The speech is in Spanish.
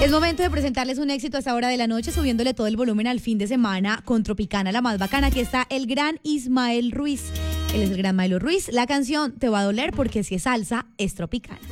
Es momento de presentarles un éxito a esta hora de la noche, subiéndole todo el volumen al fin de semana con Tropicana, la más bacana. Aquí está el gran Ismael Ruiz. Él es el gran Maelo Ruiz. La canción Te va a doler porque si es salsa, es tropicana.